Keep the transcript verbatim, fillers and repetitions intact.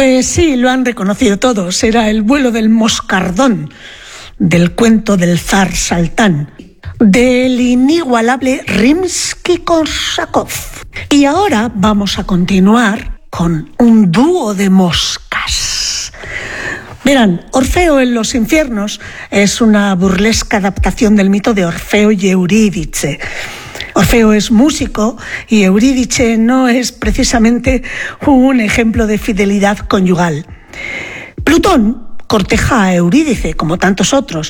Pues sí, lo han reconocido todos. Era el vuelo del moscardón del cuento del zar Saltán, del inigualable Rimski-Korsakov. Y ahora vamos a continuar con un dúo de moscas. Verán, Orfeo en los infiernos es una burlesca adaptación del mito de Orfeo y Eurídice. Orfeo es músico y Eurídice no es precisamente un ejemplo de fidelidad conyugal. Plutón corteja a Eurídice, como tantos otros,